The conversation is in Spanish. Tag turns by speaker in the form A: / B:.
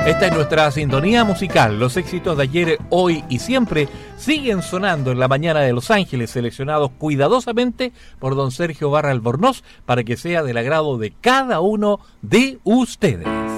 A: Esta es nuestra sintonía musical. Los éxitos de ayer, hoy y siempre siguen sonando en la mañana de Los Ángeles, seleccionados cuidadosamente por don Sergio Barra Albornoz para que sea del agrado de cada uno de ustedes.